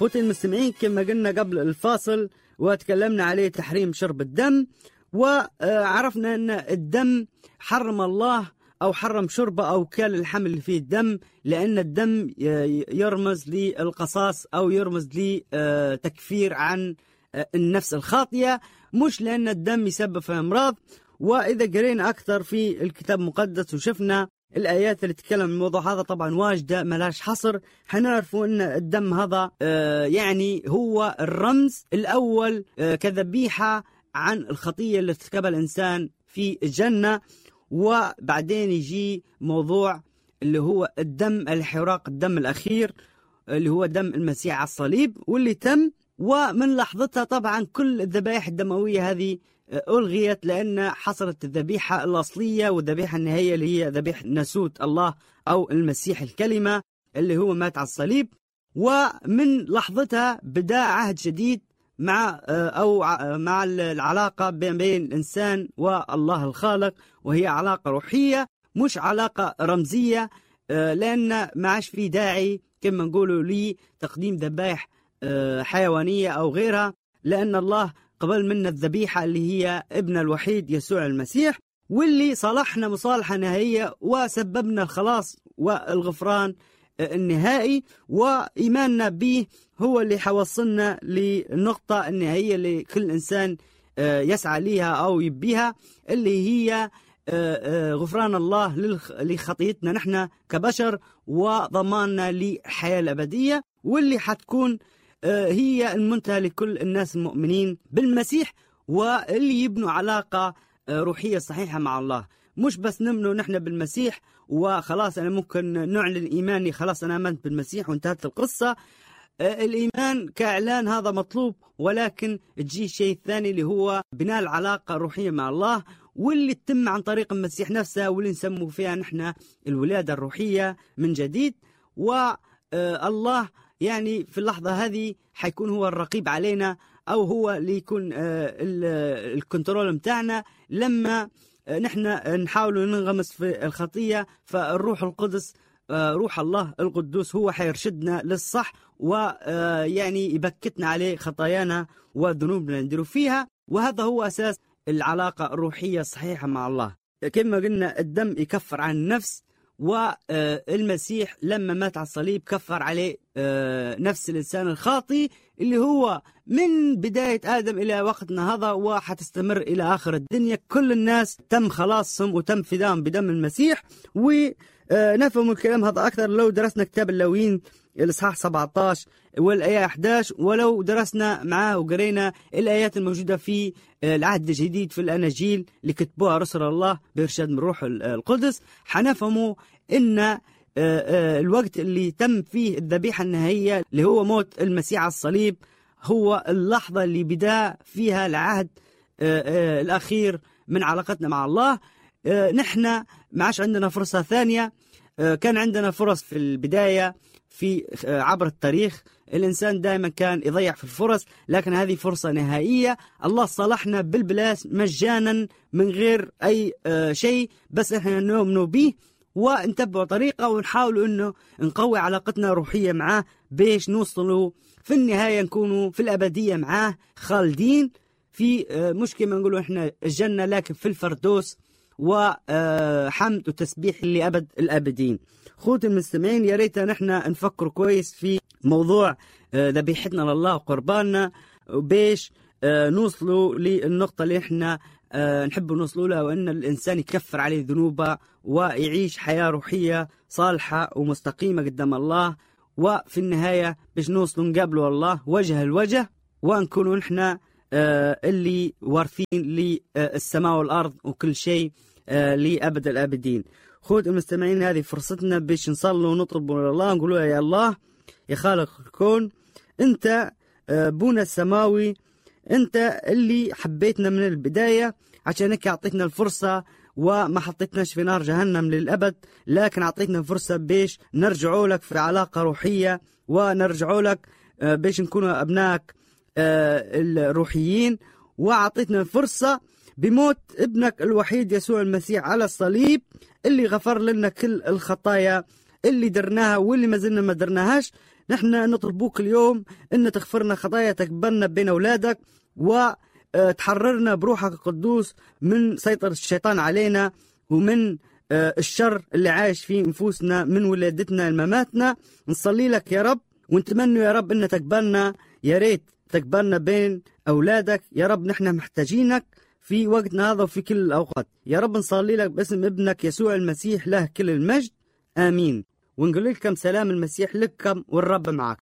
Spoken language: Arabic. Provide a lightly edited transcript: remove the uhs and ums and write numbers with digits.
خوتي المستمعين، كما قلنا قبل الفاصل وتكلمنا عليه تحريم شرب الدم، وعرفنا أن الدم حرم الله أو حرم شربه أو كال الحمل اللي فيه الدم، لأن الدم يرمز للقصاص أو يرمز لتكفير عن النفس الخاطئة، مش لأن الدم يسبب في أمراض. وإذا قرينا أكثر في الكتاب المقدس وشفنا الآيات اللي تتكلم عن الموضوع هذا طبعا واجدة ملاش حصر، حنعرفوا أن الدم هذا يعني هو الرمز الأول كذبيحة عن الخطية اللي ارتكبها الإنسان في الجنة. وبعدين يجي موضوع اللي هو الدم، الحراق، الدم الأخير اللي هو دم المسيح على الصليب واللي تم. ومن لحظتها طبعا كل الذبائح الدموية هذه ألغيت، لأن حصلت الذبيحة الأصلية والذبيحة النهائية اللي هي ذبيحة ناسوت الله أو المسيح الكلمة اللي هو مات على الصليب. ومن لحظتها بدأ عهد جديد مع العلاقة بين الإنسان والله الخالق، وهي علاقة روحية مش علاقة رمزية، لأن ما عاش في داعي كما نقولوا لتقديم ذبائح حيوانية أو غيرها، لأن الله قبل منا الذبيحة اللي هي ابن الوحيد يسوع المسيح، واللي صالحنا مصالحة نهائية وسببنا الخلاص والغفران النهائي. وإيماننا به هو اللي حوصلنا للنقطة النهائية اللي كل إنسان يسعى ليها أو يبيها، اللي هي غفران الله لخطيتنا نحن كبشر وضماننا للحياة الأبدية، واللي حتكون هي المنتهى لكل الناس المؤمنين بالمسيح، واللي يبنوا علاقة روحية صحيحة مع الله. مش بس نمنوا نحن بالمسيح وخلاص أنا ممكن نعلن إيماني خلاص أنا آمنت بالمسيح وانتهت القصة. الإيمان كإعلان هذا مطلوب، ولكن تجي الشيء الثاني اللي هو بناء العلاقة الروحية مع الله، واللي تتم عن طريق المسيح نفسه، واللي نسموا فيها نحن الولادة الروحية من جديد. والله يعني في اللحظة هذه حيكون هو الرقيب علينا، أو هو اللي يكون الكنترول متاعنا لما نحن نحاول ننغمس في الخطية. فالروح القدس روح الله القدوس هو حيرشدنا للصح، ويعني يبكتنا عليه خطايانا وذنوبنا نديروا فيها. وهذا هو أساس العلاقة الروحية الصحيحة مع الله. كما قلنا الدم يكفر عن النفس، والمسيح لما مات على الصليب كفر عليه نفس الإنسان الخاطئ اللي هو من بداية آدم إلى وقتنا هذا وحتستمر إلى آخر الدنيا. كل الناس تم خلاصهم وتم فداهم بدم المسيح. ونفهم الكلام هذا أكثر لو درسنا كتاب اللاويين الإصحاح 17 والآية 11، ولو درسنا معاه وقرينا الآيات الموجودة في العهد الجديد في الأناجيل اللي كتبوها رسل الله بإرشاد من روح القدس، حنفهموا إن الوقت اللي تم فيه الذبيحة النهائية اللي هو موت المسيح على الصليب هو اللحظة اللي بدأ فيها العهد الأخير من علاقتنا مع الله. نحن ما عادش عندنا فرصة ثانية. كان عندنا فرص في البداية في عبر التاريخ، الإنسان دائما كان يضيع في الفرص، لكن هذه فرصة نهائية. الله صالحنا بالبلاش مجانا من غير أي شيء، بس إحنا نؤمن به ونتبع طريقة ونحاول إنه نقوي علاقتنا روحية معاه بيش نوصلوا في النهاية نكونوا في الأبدية معاه خالدين في مش كما نقولوا إحنا الجنة، لكن في الفردوس وحمد وتسبيح لأبد الأبدين. خوتي المستمعين، يا ريت نحن نفكر كويس في موضوع ذبيحتنا لله وقرباننا بيش نوصلوا للنقطة اللي احنا نحب نوصلوا لها، وأن الإنسان يكفر عليه ذنوبه ويعيش حياة روحية صالحة ومستقيمة قدام الله. وفي النهاية باش نوصلوا نقابلوا الله وجه الوجه، ونكونوا نحن اللي وارثين للسماء والأرض وكل شيء لأبد الأبدين. خوت المستمعين، هذه فرصتنا باش نصلوا ونطلبوا من الله، نقولوا يا الله يا خالق الكون، أنت بونا السماوي، أنت اللي حبيتنا من البداية، عشانك أعطيتنا الفرصة وما حطيتناش في نار جهنم للأبد، لكن أعطيتنا فرصة باش نرجعوا لك في علاقة روحية ونرجعوا لك باش نكونوا أبنائك الروحيين. وأعطيتنا فرصة بموت ابنك الوحيد يسوع المسيح على الصليب اللي غفر لنا كل الخطايا اللي درناها واللي ما زلنا ما درناهاش. نحن نطلبوك اليوم أن تغفرنا خطايا، تقبلنا بين أولادك، وتحررنا بروحك القدوس من سيطرة الشيطان علينا، ومن الشر اللي عايش في نفوسنا من ولادتنا لمماتنا. نصلي لك يا رب، ونتمنى يا رب أن تقبلنا، يا ريت تقبلنا بين أولادك يا رب. نحن محتاجينك في وقتنا هذا وفي كل الأوقات يا رب. نصلي لك باسم ابنك يسوع المسيح له كل المجد، آمين. ونقول لكم سلام المسيح لكم والرب معك.